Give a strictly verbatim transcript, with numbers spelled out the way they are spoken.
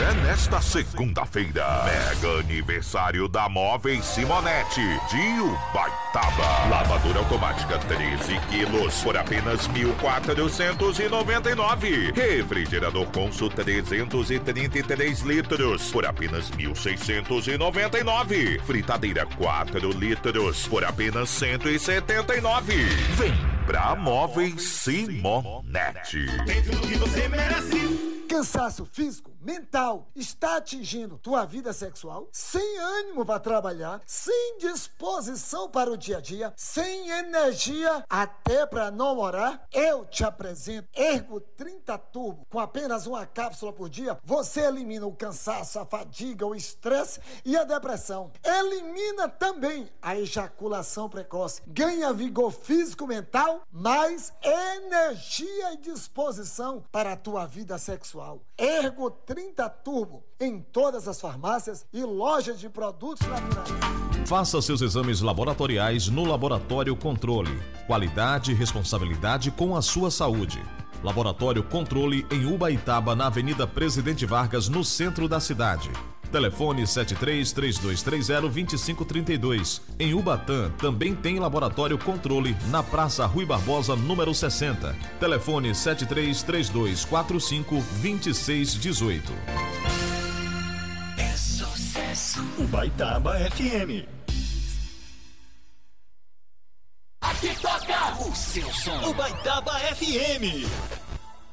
É nesta segunda-feira, mega aniversário da Móveis Simonetti de Ubaitaba. Lavadora automática treze quilos por apenas mil quatrocentos e noventa e nove. Refrigerador Consul trezentos e trinta e três litros por apenas mil seiscentos e noventa e nove. Fritadeira quatro litros por apenas cento e setenta e nove. Vem pra Móveis Simonetti. Tem tudo que você merece. Cansaço físico, mental, está atingindo tua vida sexual? Sem ânimo para trabalhar, sem disposição para o dia a dia, sem energia até para namorar? Eu te apresento Ergo trinta Turbo. Com apenas uma cápsula por dia, você elimina o cansaço, a fadiga, o estresse e a depressão. Elimina também a ejaculação precoce. Ganha vigor físico, mental, mais energia e disposição para a tua vida sexual. Ergo trinta Turbo, em todas as farmácias e lojas de produtos naturais. Faça seus exames laboratoriais no Laboratório Controle. Qualidade e responsabilidade com a sua saúde. Laboratório Controle em Ubaitaba, na Avenida Presidente Vargas, no centro da cidade. Telefone sete três três dois três zero dois cinco três dois. Em Ubatã também tem Laboratório Controle na Praça Rui Barbosa, número sessenta. Telefone sete três três dois quatro cinco dois seis um oito. É sucesso. Ubaitaba F M. Aqui toca o seu som. Ubaitaba F M.